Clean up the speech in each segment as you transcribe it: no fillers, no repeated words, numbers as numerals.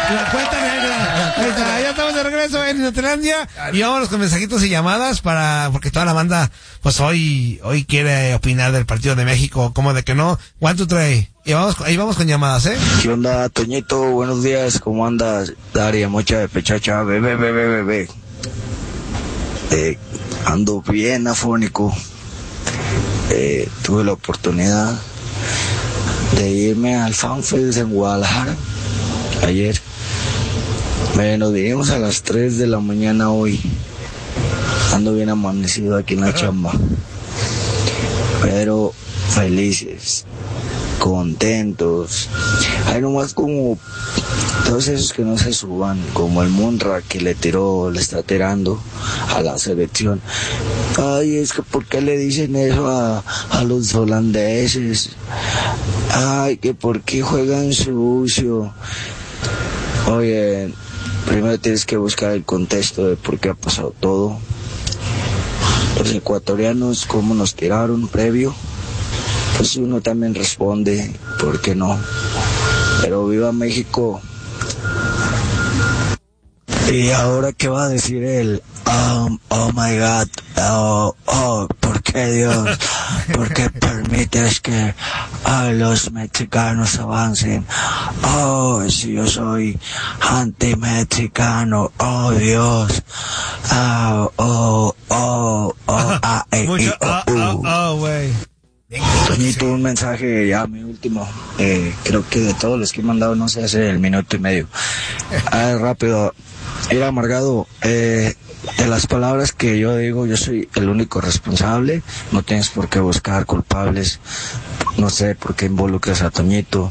La cuenta negra. Ahí está, ya estamos de regreso en Inutilandia. Y vámonos con mensajitos y llamadas porque toda la banda, pues hoy quiere opinar del partido de México. ¿Cómo de que no? 1, 2, 3. Y ahí vamos con llamadas, ¿eh? ¿Qué onda, Toñito? Buenos días, ¿cómo andas? Daria, mocha de pechacha, bebé. Ando bien afónico. Tuve la oportunidad de irme al FanFest en Guadalajara ayer. Nos vinimos a las 3 de la mañana hoy. Ando bien amanecido aquí en la chamba. Pero felices, contentos. Hay nomás como todos esos que no se suban, como el Munra que le está tirando a la selección. Ay, es que ¿por qué le dicen eso a los holandeses? Ay, que ¿por qué juegan sucio? Oye, primero tienes que buscar el contexto de por qué ha pasado todo. Los ecuatorianos, cómo nos tiraron previo, pues uno también responde, ¿por qué no? Pero viva México. Y ahora, ¿qué va a decir él? Oh my God, ¿por qué Dios? ¿Por qué permites que los mexicanos avancen? Si yo soy anti-mexicano, Dios. Güey. Toñito, un mensaje ya, mi último. Creo que de todos los que he mandado no se hace el minuto y medio. Rápido. Ir amargado, de las palabras que yo digo, yo soy el único responsable. No tienes por qué buscar culpables. No sé por qué involucras a Toñito.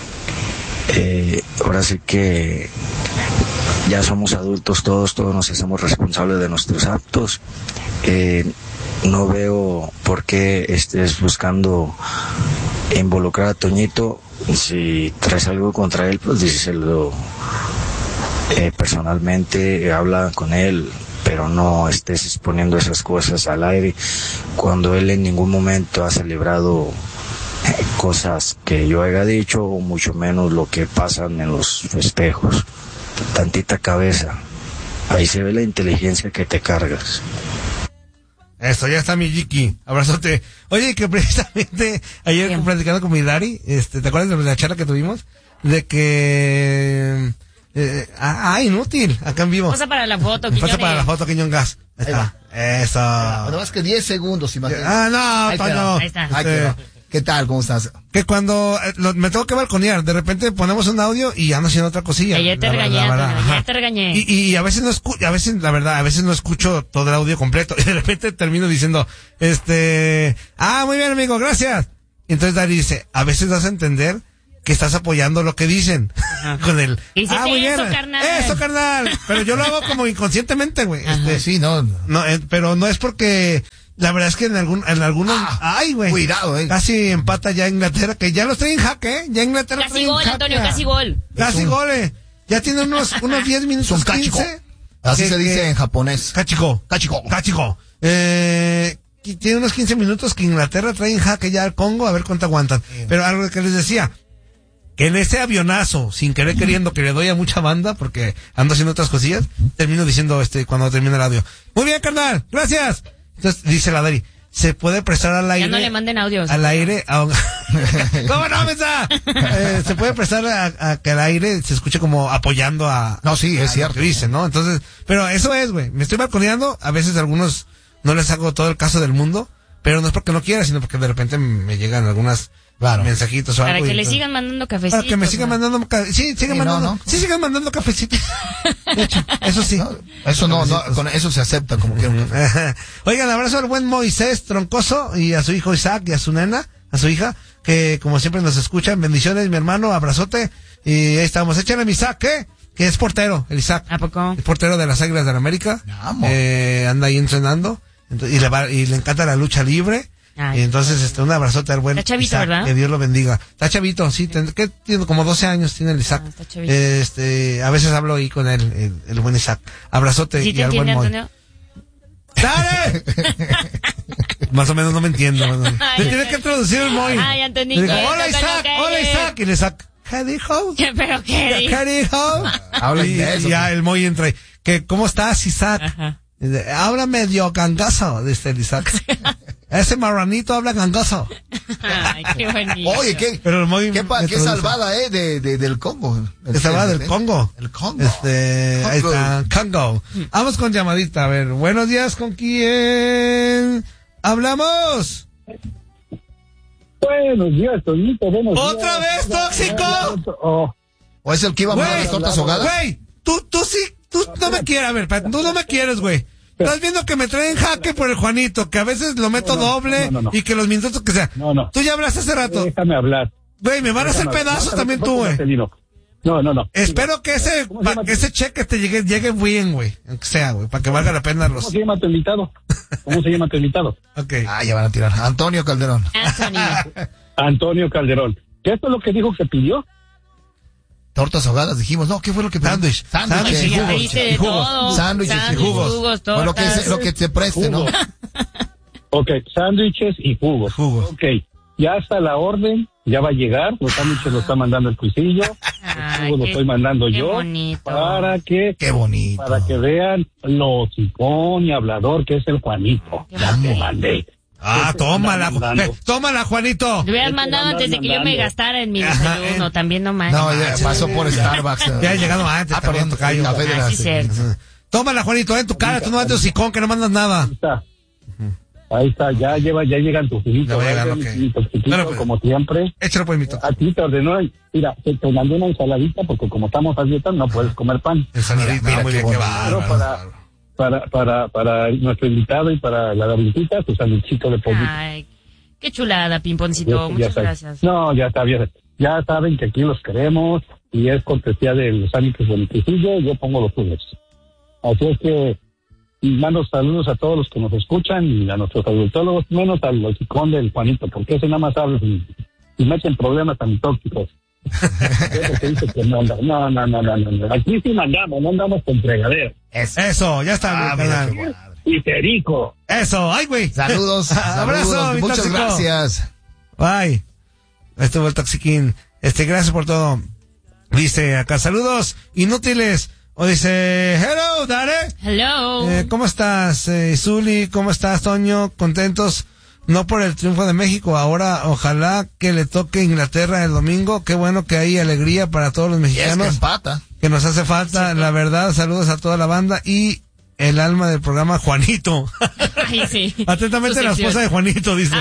Ahora sí que ya somos adultos todos nos hacemos responsables de nuestros actos. No veo por qué estés buscando involucrar a Toñito. Si traes algo contra él, pues díselo personalmente, habla con él, pero no estés exponiendo esas cosas al aire cuando él en ningún momento ha celebrado cosas que yo haya dicho, o mucho menos lo que pasan en los festejos. Tantita cabeza, ahí se ve la inteligencia que te cargas. Eso, ya está mi Jiki, abrazote. Oye, que precisamente ayer platicando con mi Dari, ¿te acuerdas de la charla que tuvimos? De que inútil, acá en vivo. Pasa para la foto, Quiñones. Pasa para la foto, Quiñongas. Ahí está. Eso. Nada más que 10 segundos, imagínate. No, Toño. Ahí está. ¿Qué tal? ¿Cómo estás? Que cuando me tengo que balconear, de repente ponemos un audio y ando haciendo otra cosilla. Ayer te regañé. Y a veces no escucho, la verdad, a veces no escucho todo el audio completo. Y de repente termino diciendo, muy bien, amigo, gracias. Y entonces Dari dice, a veces das a entender que estás apoyando lo que dicen. Con el muy bien, eso, carnal. Pero yo lo hago como inconscientemente, güey. Sí, no, pero no es porque la verdad es que en algunos güey. Cuidado, casi empata ya Inglaterra, que ya los trae en jaque, ya Inglaterra casi gol, Antonio, casi gol. Casi goles. Ya tiene unos 10 minutos. Son 15. Así se dice en japonés. Kachiko. Tiene unos 15 minutos que Inglaterra trae en jaque ya al Congo, a ver cuánto aguantan. Pero algo que les decía, que en ese avionazo, sin querer queriendo, que le doy a mucha banda, porque ando haciendo otras cosillas, termino diciendo cuando termina el audio, muy bien, carnal, gracias. Entonces dice la Dari, se puede prestar al aire. Ya no le manden audios. Al aire. ¿Cómo no, Mesa? Se puede prestar a que al aire se escuche como apoyando a. No, sí, es cierto. Lo que dicen, ¿no? Entonces, pero eso es, güey. Me estoy balconeando. A veces a algunos no les hago todo el caso del mundo, pero no es porque no quiera, sino porque de repente me llegan algunas mensajitos o algo. Para que le sigan mandando cafecitos. Para que me sigan mandando sí, sigan mandando. Sí, sigan mandando cafecitos. De hecho, eso sí. Eso no, con eso se acepta como quieran. Oigan, abrazo al buen Moisés Troncoso y a su hijo Isaac y a su nena, a su hija, que como siempre nos escuchan. Bendiciones, mi hermano, abrazote. Y ahí estamos. Échale a mi Isaac, que es portero, el Isaac. ¿A poco? Es portero de las Águilas de la América. Anda ahí entrenando. Entonces, y le encanta la lucha libre. Y entonces, un abrazote al buen Está chavito, Isaac, ¿verdad? que Dios lo bendiga. Está chavito, sí, que tiene como 12 años, tiene el Isaac. Está chavito. A veces hablo ahí con el buen Isaac. Abrazote ¿Sí y al buen Moy. Antonio? ¡Dale! Más o menos no me entiendo. Le tiene que traducir el Moy. Ay, Antonio. Le digo, hola Isaac, y le Isaac. ¿Qué dijo? ¿Pero qué dijo? ¿Qué dijo? Habla inglés, Y ya el Moy entra ahí. Que, ¿cómo estás, Isaac? Ajá. Dice, habla medio gangoso, dice el Isaac. Ese marranito habla gangoso. Ay, qué bonito. Oye, qué qué salvada, del Congo. Que salvada del Congo. El Congo. Ahí está, Congo. Vamos con llamadita, a ver. Buenos días, ¿con quién hablamos? Buenos días, Toñito, buenos días. ¿Otra vez, tóxico? Oh, ¿O es el que iba a mandar las tortas ahogadas? Güey, tú no me quieres, a ver, tú no me quieres, güey. Estás viendo que me traen jaque por el Juanito, que a veces lo meto doble no. y que los minutos que sea. No. Tú ya hablaste hace rato. Déjame hablar. Güey, me van a hacer pedazos también tú, güey. No. Espero que ese cheque te llegue bien, güey. Aunque sea, güey, para que valga la pena los... ¿Cómo se llama tu invitado? Ok. Ah, ya van a tirar. Antonio Calderón. Antonio Calderón. ¿Qué es lo que dijo que pidió? Tortas ahogadas, dijimos. No, ¿qué fue lo que pedimos? Sándwich. Sándwiches Y y ya jugos. pediste de todo. Sándwiches y jugos. tortas. O lo que te preste, ¿no? Ok, sándwiches y jugos. Ok, ya está la orden, ya va a llegar, los sándwiches los está mandando el cuisillo, los jugos los estoy mandando qué yo, bonito. Qué bonito. para que vean lo hocicón y hablador que es el Juanito. Ya te mandé. Ah, tómala, Juanito. Lo hubieras mandado antes de que yo me gastara en mi desayuno, también no manches. No, ya pasó por Starbucks. Ya ha llegado antes, también, tocayo. Café de la- sí, cierto. Tómala, Juanito, en tu cara, tú no andas hocicón, que no mandas nada. Ahí está, ya llegan tus juguitos. Ya va llegando, mi ok. toxiquito, Bueno, pues, como siempre. Échalo por mi toque. A ti te ordenó, mira, te mandé una ensaladita porque como estamos a dieta no puedes comer pan. Ensaladita, Mira, muy bien, qué qué Pero bárbaro. para nuestro invitado y para la Davidita, tu sandwichito de pollito. Ay, qué chulada, Pimponcito. Ya Muchas está. gracias. No, ya está bien. Ya saben que aquí los queremos y es cortesía de los sándwiches boniticillo, yo pongo los jugos. Así es que mando saludos a todos los que nos escuchan y a nuestros adultólogos, menos al hocicón del Juanito, porque ese nada más habla y meten problemas tan tóxicos. Eso que dice que no. Aquí sí mandamos, no andamos con fregadero. Eso, ya está, mi mira, carnal. qué guay. Y perico. Eso, ay, güey. Saludos. Abrazo, saludos. mi Muchas tóxico. gracias. Bye. Estuvo el Toxiquín. Gracias por todo. Dice acá, saludos inútiles. O dice, hello, Dare. Hello. ¿Cómo estás, Zuli? ¿Cómo estás, Toño? Contentos, no por el triunfo de México. Ahora, ojalá que le toque Inglaterra el domingo. Qué bueno que hay alegría para todos los Y es que mexicanos. empata. Que nos hace falta, la verdad. Saludos a toda la banda y el alma del programa, Juanito. Ay, sí. Atentamente Su la sección. esposa de Juanito, dice.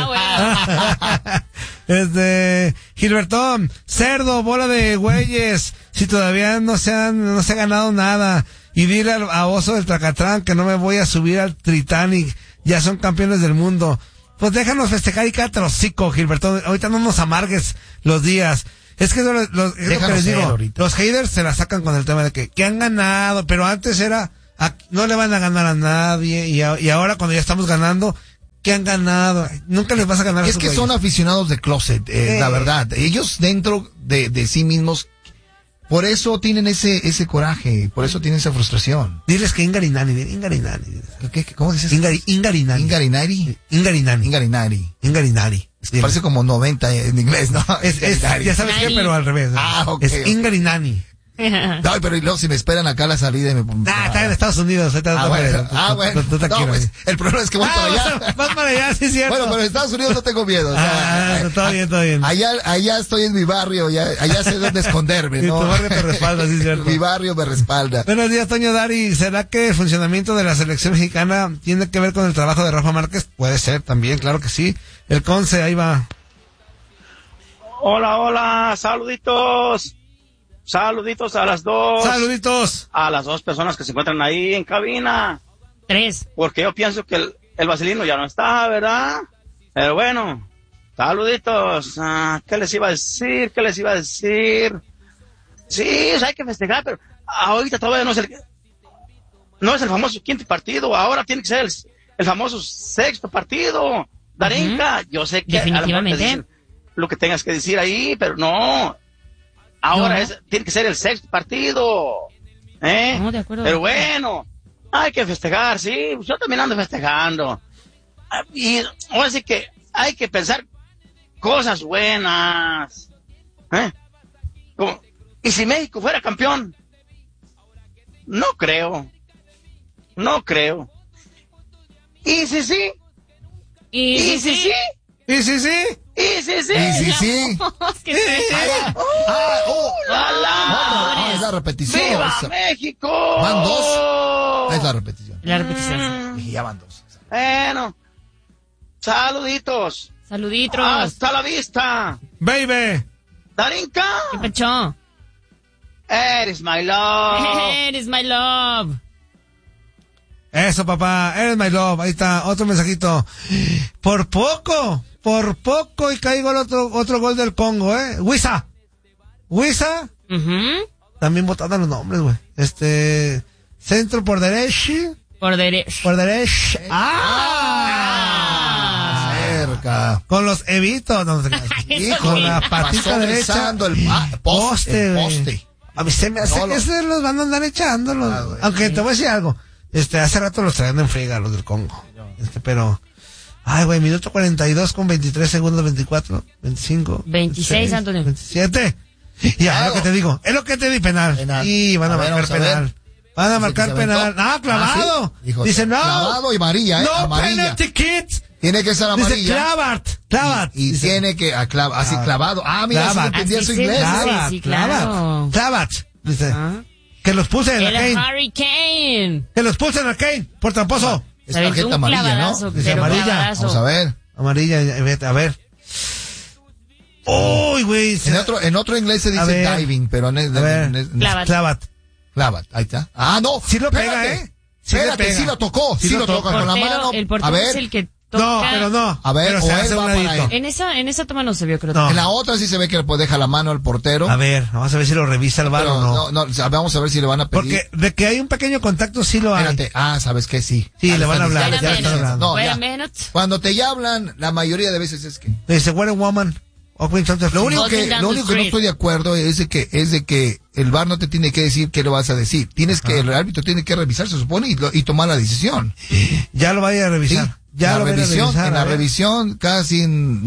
Ah, bueno. Gilbertón, cerdo, bola de güeyes, si todavía no se ha ganado nada, y dile a Oso del Tracatrán que no me voy a subir al Titanic, ya son campeones del mundo. Pues déjanos festejar y cállate los hocico, Gilbertón, ahorita no nos amargues los días. Es que es lo que les digo, ahorita. los haters se la sacan con el tema de que han ganado, pero antes era, no le van a ganar a nadie, y ahora cuando ya estamos ganando, que han ganado, nunca les vas a ganar a Es esos que son güeyes. aficionados de closet, la verdad. Ellos dentro de sí mismos, por eso tienen ese coraje, por eso tienen esa frustración. Diles que Ingarinani. ¿Cómo dices? Ingarinani. Ingarinari. Ingarinani. Ingarinari. Dile. Parece como 90 en inglés, ¿no? Ya sabes qué, pero al revés. Ah, ok, Es ok. Ingarinani. No, pero y luego si me esperan acá a la salida y me Está en Estados Unidos. bueno. Tú No, pues, el problema es que voy para allá. Vas para allá, sí es cierto. Bueno, pero en Estados Unidos no tengo miedo. O sea, Todo bien. allá estoy en mi barrio, allá sé dónde esconderme, Y ¿no? tu barrio te respalda, sí es cierto. Mi barrio me respalda. Buenos días, Toño Dari. ¿Será que el funcionamiento de la selección mexicana tiene que ver con el trabajo de Rafa Márquez? Puede ser también, claro que sí. El Conce, ahí va. Hola, saluditos. Saluditos a las dos. Saluditos. A las dos personas que se encuentran ahí en cabina. 3. Porque yo pienso que el Vaselino ya no está, ¿verdad? Pero bueno, saluditos. ¿Qué les iba a decir? Sí, hay que festejar, pero ahorita todavía no es el famoso quinto partido. Ahora tiene que ser el famoso sexto partido. Darinka, yo sé que a lo mejor te Definitivamente. dicen lo que tengas que decir ahí, pero no. Ahora No. tiene que ser el sexto partido. No, de acuerdo. Pero bueno, hay que festejar, sí. Yo también ando festejando. Y ahora sí que hay que pensar cosas buenas. ¿Y si México fuera campeón? No creo. ¿Y si sí? ¿Y si sí? ¿Y sí, sí? ¿Y si sí? Y sí, sí. ¡La! Es la repetición. ¡Viva México! Van 2. Es la repetición. La repetición. Y ya van 2. Bueno. Saluditos. Saluditos. Hasta la vista. Baby. Darinka. ¿Qué pachó? Eres my love. Eres my love. Eso, papá, eres my love. Ahí está, otro mensajito. Por poco y caigo el otro gol del Congo, Wisa. También botaron los nombres, güey. Centro por derecha. Por derecha. Cerca. Con los evitos, no sé qué. Y con la patita derecha. El poste. A mí se me hace que se los van a andar echando. Aunque te voy a decir algo. Hace rato los traían en friega, los del Congo. Pero, ay, güey, minuto 42 con 23 segundos, 24, 25. 26, Antonio. 27. Y es lo que te digo. Es lo que te di, penal. Y van a marcar penal. Van a marcar penal. Ah, clavado. Sí. Dice, no. Clavado y amarilla, No, amarilla. penalty kids. Tiene que ser amarilla. Dice, clavat. Y tiene que, así clavado. Ah, mira, Clavat. si entendía Así su se inglés. dice. Sí, claro. Clavat. Dice, que los puse en El la Kane. Hurricane. Que los puse en la Kane. Por tramposo. Es Se aventó tarjeta un amarilla, ¿no? clavadazo, Dice pero amarilla. clavadazo. Vamos a ver. Amarilla, a ver. Uy, güey. En otro inglés se A dice ver. diving, pero Clavat. Clavat. Ahí está. Ah, no. Sí lo pega, Espérate. Sí le Espérate, pega. sí lo tocó. Sí lo toca con la mano. El A portero ver. es el que toca. No, pero no. A ver, pero o se él hace va un para ladito. él. En esa toma no se vio, creo. No. En la otra sí se ve que le deja la mano al portero. A ver, vamos a ver si lo revisa el VAR Pero o no. no, vamos a ver si le van a pedir. Porque de que hay un pequeño contacto sí lo hay. Espérate. Ah, ¿sabes qué? Sí. Sí, Ya le van a están hablar, diciendo. ya le están hablando. No, Wait ya. a minute. Cuando te ya hablan, la mayoría de veces es que... Dice, what a woman. Lo único Walking que down no the estoy street. de acuerdo es de que el VAR no te tiene que decir qué le vas a decir. Tienes que, el árbitro tiene que revisar, se supone, y tomar la decisión. Ya lo vaya a Sí. revisar. Ya la lo vaya a revisión, revisar. en la a ver. revisión casi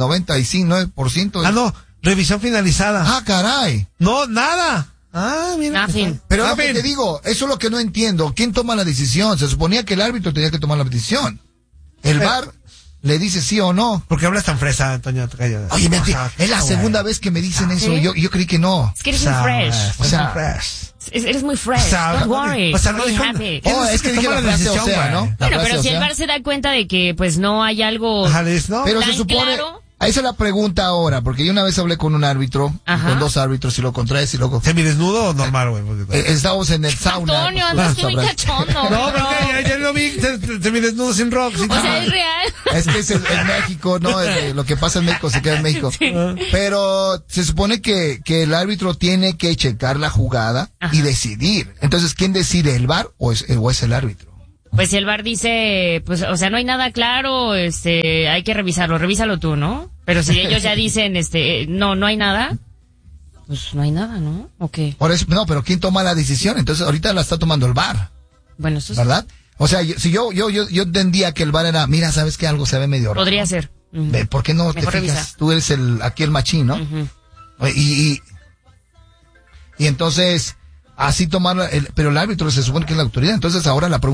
95%. Ah, no. Revisión finalizada. Ah, caray. No, nada. Ah, mira. Nothing. Pero lo Nothing. que te digo, eso es lo que no entiendo. ¿Quién toma la decisión? Se suponía que el árbitro tenía que tomar la decisión. El VAR le dice sí o no. ¿Por qué hablas tan fresa, Antonio? Te callas. Oye, O sea, es la segunda vez que me dicen eso. ¿Sí? Yo creí que no. Es que eres muy fresh. O sea, fresh. Eres muy fresh. O sea, Don't worry. o sea, no Be dijo- happy. ¿Quién Oh, es que dije toma la la frase, o decisión, sea, güey? ¿no? La Bueno, frase, pero o si el sea. VAR se da cuenta de que pues no hay algo... Ajá, le dices, no. Pero se tan supone, claro. esa es la pregunta ahora, porque yo una vez hablé con un árbitro, Ajá. con dos árbitros, y lo contraes y luego... ¿Semidesnudo o normal, güey? Porque- Estábamos en el sauna. Antonio, pues, andaste muy sabrás. cachondo. No, bro. porque ya lo vi, semidesnudo sin rock. Sin O sea, nada. es real. Es que es en México, ¿no? Lo que pasa en México se queda en México. Pero se supone que el árbitro tiene que checar la jugada Ajá. y decidir. Entonces, ¿quién decide, el VAR o es el árbitro? Pues si el VAR dice, pues, o sea, no hay nada claro, hay que revísalo tú, ¿no? Pero si ellos ya dicen, no hay nada, pues no hay nada, ¿no? ¿O qué? Por eso, no, pero ¿quién toma la decisión? Entonces, ahorita la está tomando el VAR, Bueno, eso ¿verdad? O sea, si yo entendía que el VAR era, mira, ¿sabes qué? Algo se ve medio raro. podría ser. Ujú. Ve, ¿por qué no te Mejor fijas? revisa. Tú eres aquí el machín, ¿no? Ujú. Y entonces, así tomar, pero el árbitro se supone que es la autoridad. Entonces, ahora la pregunta